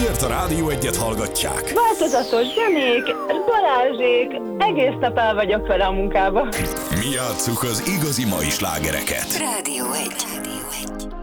Azért a Rádió Egyet hallgatják. Változatos zenék, Balázsék, egész nap el vagyok vele a munkába. Mi játsszuk az igazi mai slágereket. Rádió 1.